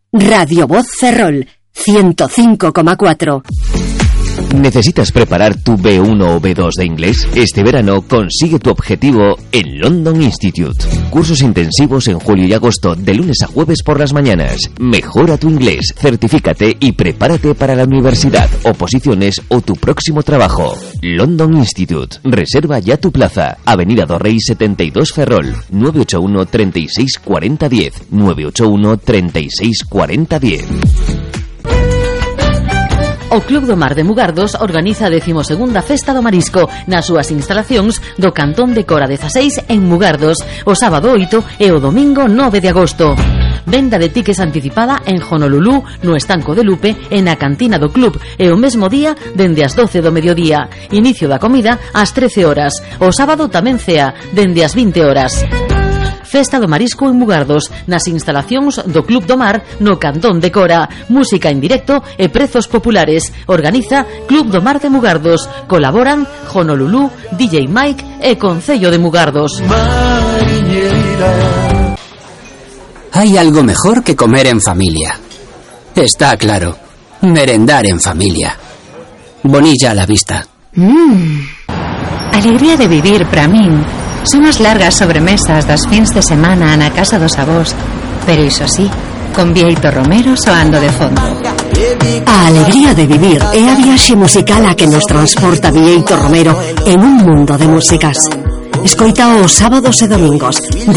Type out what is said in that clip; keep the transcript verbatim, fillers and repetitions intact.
Radio Voz Ferrol, ciento cinco coma cuatro. ¿Necesitas preparar tu B uno o B dos de inglés? Este verano consigue tu objetivo en London Institute. Cursos intensivos en julio y agosto de lunes a jueves por las mañanas. Mejora tu inglés, certifícate y prepárate para la universidad, oposiciones o tu próximo trabajo. London Institute. Reserva ya tu plaza. Avenida Dorrey setenta y dos Ferrol. nueve ocho uno, treinta y seis, cuarenta, diez. nueve ocho uno, treinta y seis, cuarenta, diez. O Club do Mar de Mugardos organiza a decimosegunda Festa do Marisco nas súas instalacións do Cantón de Cora dezaseis en Mugardos, o sábado oito e o domingo nove de agosto. Venda de tickets anticipada en Honolulu, no Estanco de Lupe e na cantina do club, e o mesmo día dende as doce do mediodía. Inicio da comida ás trece horas. O sábado tamén cea dende as vinte horas. Festa do Marisco en Mugardos, nas instalacións do Club do Mar no Cantón de Cora. Música en directo e prezos populares. Organiza Club do Mar de Mugardos. Colaboran Honolulu, D J Mike e Concello de Mugardos. Hay algo mejor que comer en familia. Está claro. Merendar en familia. Bonilla a la vista. Mmm. Alegría de vivir para min. Son as largas sobremesas das fins de semana na casa dos avós, pero iso sí, con Bieito Romero soando de fondo. A alegría de vivir é a viaxe musical a que nos transporta Bieito Romero en un mundo de músicas. Escoita os sábados e domingos de